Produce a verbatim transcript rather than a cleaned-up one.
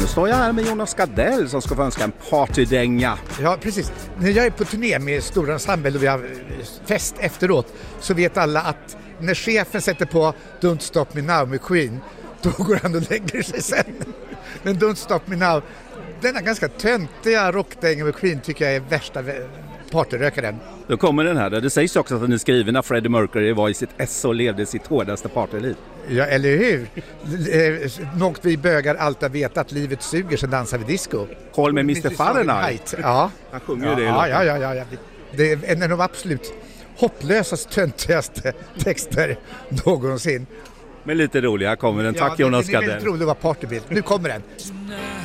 Nu står jag här med Jonas Gardell som ska få önska en partydänga. Ja, precis. När jag är på turné med stora ensemble och vi har fest efteråt så vet alla att när chefen sätter på Don't Stop Me Now med Queen, då går han och lägger sig sen. Men Don't Stop Me Now, denna ganska töntiga rockdänga med Queen tycker jag är värsta partyrökaren. Då kommer den här, där det sägs också att den är skriven när Freddie Mercury var i sitt ess och levde sitt hårdaste partyliv. Ja, eller hur? Något vi bögar alltid vet att livet suger, så dansar vi disco. Call med mister Fahrenheit. Ja. Han sjunger ju ja, det. Ja, ja, ja, ja, ja. Det är en av de absolut hopplösast töntigaste texter någonsin. Men lite rolig, här kommer den. Tack ja, Jonas Gardell. Det är Gardell. väldigt roligt att vara partybild. Nu kommer den.